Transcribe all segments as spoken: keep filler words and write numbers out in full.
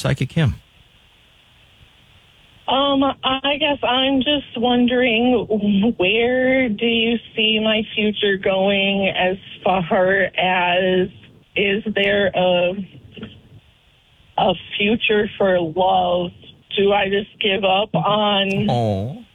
Psychic Kim. Um, I guess I'm just wondering, where do you see my future going as far as, is there a, a future for love? Do I just give up on... Oh.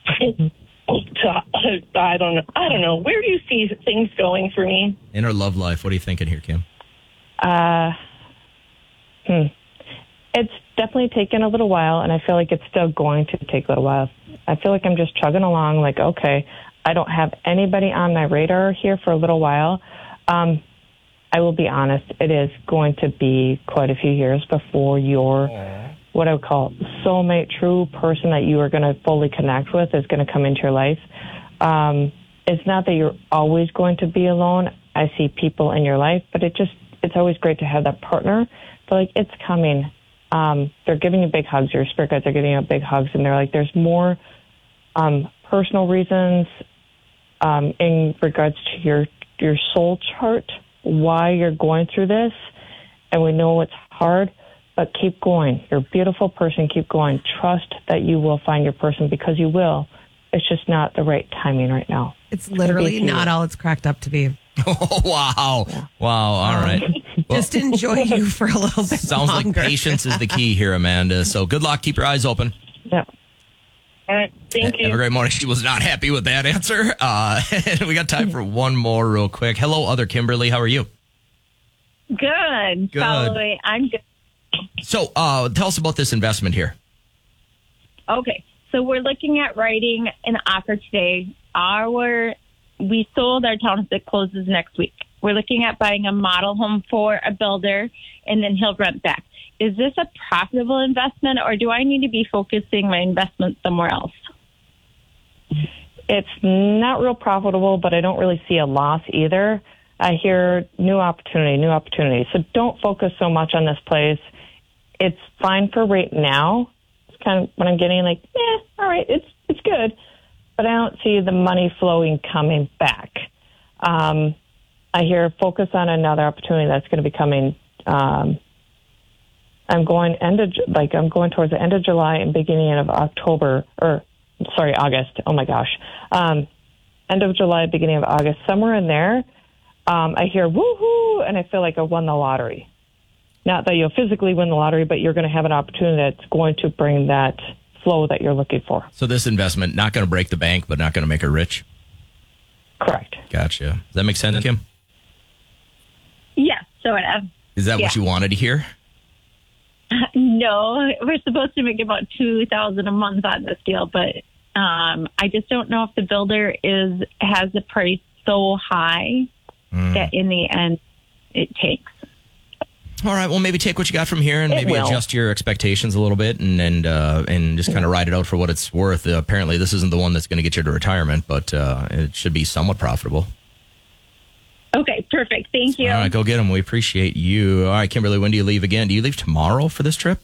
I don't know. I don't know. Where do you see things going for me? In her love life, what are you thinking here, Kim? Uh, hmm. It's definitely taken a little while, and I feel like it's still going to take a little while. I feel like I'm just chugging along like, okay, I don't have anybody on my radar here for a little while. Um, I will be honest, it is going to be quite a few years before your, what I would call soulmate, true person that you are going to fully connect with is going to come into your life. Um, it's not that you're always going to be alone. I see people in your life, but it just, it's always great to have that partner. But like, it's coming. Um, they're giving you big hugs. Your spirit guides are giving you big hugs, and they're like, there's more um, personal reasons um, in regards to your your soul chart, why you're going through this. And we know it's hard, but keep going. You're a beautiful person. Keep going. Trust that you will find your person, because you will. It's just not the right timing right now. It's literally not all it's cracked up to be. Oh, wow. Yeah. Wow. All right. Well, just enjoy you for a little bit Sounds longer. like patience is the key here, Amanda. So good luck. Keep your eyes open. Yeah. All right. Thank you. Have a great morning. She was not happy with that answer. Uh, we got time for one more real quick. Hello, other Kimberly. How are you? Good. Good. Probably. I'm good. So uh, tell us about this investment here. Okay. So we're looking at writing an offer today. Our We sold our townhouse that closes next week. We're looking at buying a model home for a builder, and then he'll rent back. Is this a profitable investment, or do I need to be focusing my investment somewhere else? It's not real profitable, but I don't really see a loss either. I hear new opportunity, new opportunity. So don't focus so much on this place. It's fine for right now. It's kind of when I'm getting like, eh, all right, it's it's good. But I don't see the money flowing coming back. Um, I hear focus on another opportunity that's going to be coming. Um, I'm going end of like I'm going towards the end of July and beginning of October, or sorry, August. Oh my gosh, um, end of July, beginning of August, somewhere in there. Um, I hear woohoo, and I feel like I won the lottery. Not that you'll physically win the lottery, but you're going to have an opportunity that's going to bring that flow that you're looking for. So this investment, not going to break the bank, but not going to make her rich? Correct. Gotcha. Does that make sense, Kim? Yes, sort of. Is that yeah. what you wanted to hear? No, we're supposed to make about two thousand dollars a month on this deal, but um, I just don't know if the builder is has the price so high mm. that in the end it takes. All right, well, maybe take what you got from here and it maybe will. adjust your expectations a little bit and and uh, and just kind of ride it out for what it's worth. Uh, apparently, this isn't the one that's going to get you to retirement, but uh, it should be somewhat profitable. Okay, perfect. Thank you. All right, go get them. We appreciate you. All right, Kimberly, when do you leave again? Do you leave tomorrow for this trip?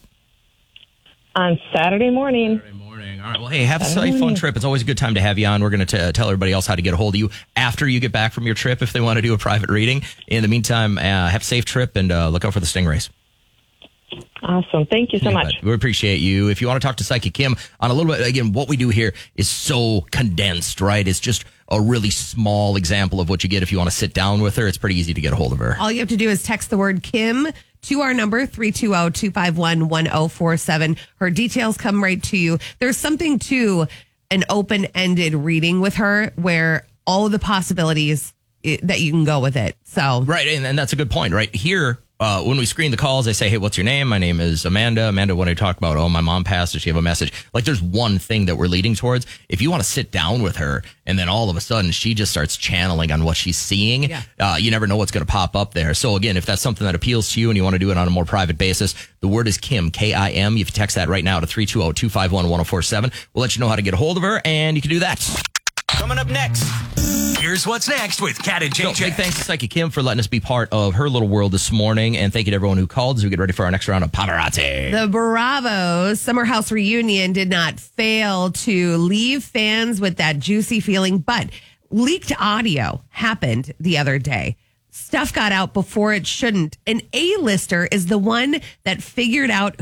On Saturday morning. Saturday morning. All right, well, hey, have a safe, fun trip. It's always a good time to have you on. We're going to tell everybody else how to get a hold of you after you get back from your trip if they want to do a private reading. In the meantime, uh, have a safe trip and uh, look out for the stingrays. Awesome. Thank you so yeah, much. We appreciate you. If you want to talk to Psychic Kim on a little bit, again, what we do here is so condensed, right? It's just a really small example of what you get if you want to sit down with her. It's pretty easy to get a hold of her. All you have to do is text the word Kim to our number, three two zero, two five one, one zero four seven. Her details come right to you. There's something to an open-ended reading with her where all of the possibilities that you can go with it. So Right, and, and that's a good point, right? Here, Uh, when we screen the calls, they say, hey, what's your name? My name is Amanda. Amanda, when I talk about, oh, my mom passed, does she have a message? Like, there's one thing that we're leading towards. If you want to sit down with her and then all of a sudden she just starts channeling on what she's seeing, yeah. uh, you never know what's going to pop up there. So, again, if that's something that appeals to you and you want to do it on a more private basis, the word is Kim, K I M. You can text that right now to three two zero, two five one, one zero four seven. We'll let you know how to get a hold of her, and you can do that. Coming up next, here's what's next with Kat and J J. So, big thanks to Psychic Kim for letting us be part of her little world this morning. And thank you to everyone who called as we get ready for our next round of Paparazzi. The Bravos Summer House reunion did not fail to leave fans with that juicy feeling, but leaked audio happened the other day. Stuff got out before it shouldn't. An A-lister is the one that figured out